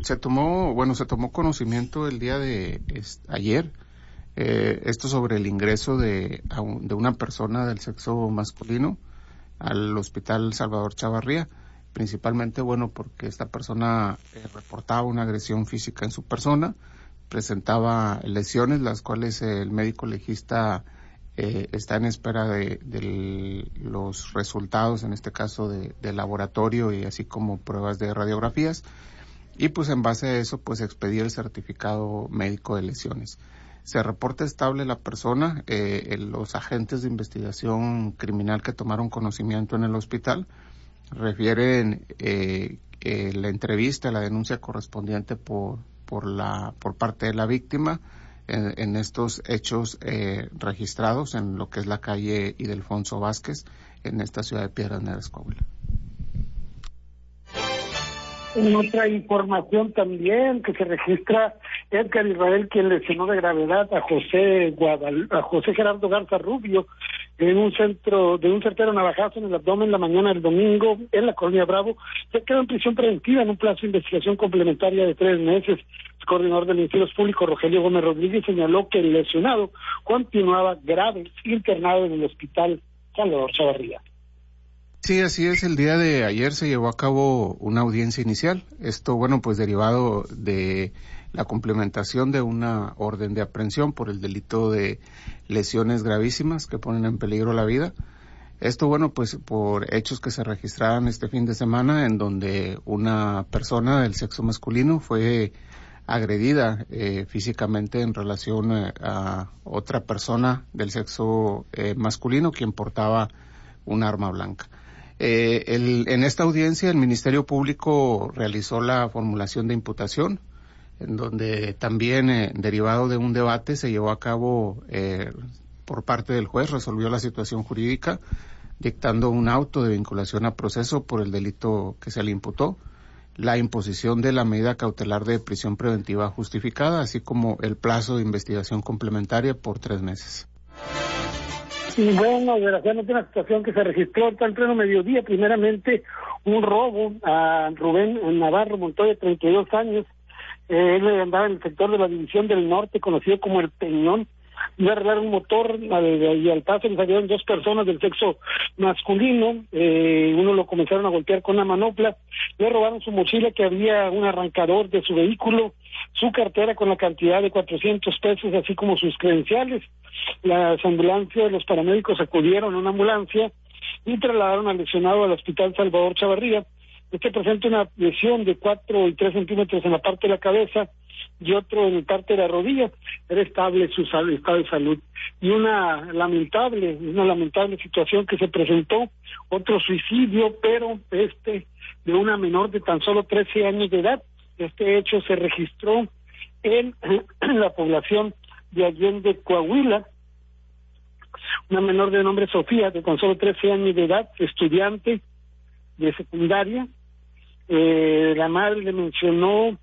se tomó conocimiento el día de ayer, esto sobre el ingreso de una persona del sexo masculino al Hospital Salvador Chavarría, principalmente, porque esta persona reportaba una agresión física en su persona, presentaba lesiones, las cuales el médico legista está en espera de los resultados, en este caso de laboratorio y así como pruebas de radiografías, y pues en base a eso pues expedía el certificado médico de lesiones. Se reporta estable la persona, los agentes de investigación criminal que tomaron conocimiento en el hospital refieren la entrevista, la denuncia correspondiente por parte de la víctima en estos hechos registrados en lo que es la calle Ildefonso Vázquez en esta ciudad de Piedras Negras, Coahuila. En otra información también que se registra, Edgar Israel, quien lesionó de gravedad a José Gerardo Garza Rubio en un certero navajazo en el abdomen la mañana del domingo en la colonia Bravo, se quedó en prisión preventiva en un plazo de investigación complementaria de 3 meses. El coordinador del Ministerio Público, Rogelio Gómez Rodríguez, señaló que el lesionado continuaba grave, internado en el Hospital Salvador Chavarría. Sí, así es. El día de ayer se llevó a cabo una audiencia inicial. Esto, pues derivado de la complementación de una orden de aprehensión por el delito de lesiones gravísimas que ponen en peligro la vida. Esto, pues por hechos que se registraron este fin de semana en donde una persona del sexo masculino fue agredida físicamente en relación a otra persona del sexo masculino quien portaba un arma blanca. En esta audiencia el Ministerio Público realizó la formulación de imputación, en donde también, derivado de un debate, se llevó a cabo por parte del juez, resolvió la situación jurídica, dictando un auto de vinculación a proceso por el delito que se le imputó, la imposición de la medida cautelar de prisión preventiva justificada, así como el plazo de investigación complementaria por 3 meses. Y desgraciadamente una situación que se registró en pleno mediodía, primeramente un robo a Rubén Navarro Montoya, de 32 años, él andaba en el sector de la División del Norte, conocido como El Peñón, iba a arreglar un motor y al paso le salieron 2 personas del sexo masculino, uno lo comenzaron a golpear con una manopla, le robaron su mochila que había un arrancador de su vehículo, su cartera con la cantidad de 400 pesos, así como sus credenciales. Las ambulancias, los paramédicos acudieron a una ambulancia y trasladaron al lesionado al Hospital Salvador Chavarría. Este presenta una lesión de 4 y 3 centímetros en la parte de la cabeza y otro en la parte de la rodilla. Era estable su estado de salud. Y una lamentable situación que se presentó, otro suicidio, pero de una menor de tan solo 13 años de edad. Este hecho se registró en la población de Allende, Coahuila. Una menor de nombre Sofía, de tan solo 13 años de edad, estudiante de secundaria. La madre le mencionó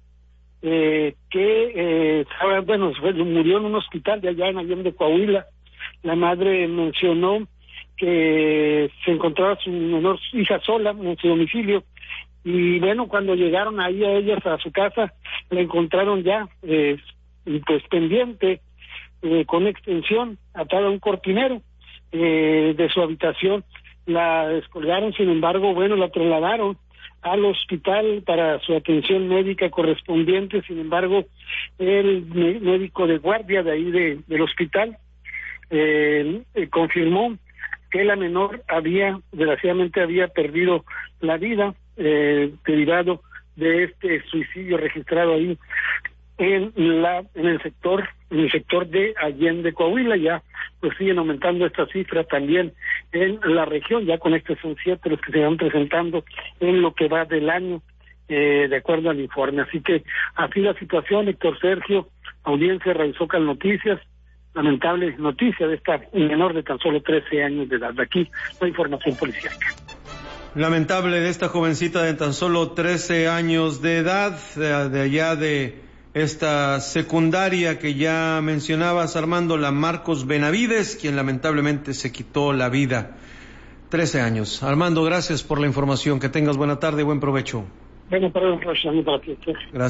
que murió en un hospital de allá en Allende, Coahuila. La madre mencionó que se encontraba su menor hija sola en su domicilio. Y cuando llegaron ahí a ellas a su casa, la encontraron ya pendiente, con extensión, atada a un cortinero de su habitación. La descolgaron, sin embargo, la trasladaron al hospital para su atención médica correspondiente. Sin embargo, el médico de guardia de ahí del hospital confirmó que la menor desgraciadamente había perdido la vida derivado de este suicidio registrado ahí en el sector de Allende, Coahuila. Ya siguen aumentando estas cifras también en la región. Ya con estos son 7 los que se van presentando en lo que va del año, de acuerdo al informe. Así que así la situación, Héctor Sergio. Audiencia realizó Cal Noticias. Lamentable noticia de esta menor de tan solo 13 años de edad. Aquí la información policial. Lamentable de esta jovencita de tan solo 13 años de edad, de allá de esta secundaria que ya mencionabas, Armando, la Marcos Benavides, quien lamentablemente se quitó la vida. 13 años. Armando, gracias por la información. Que tengas buena tarde y buen provecho. Buena tarde, para ti. Gracias.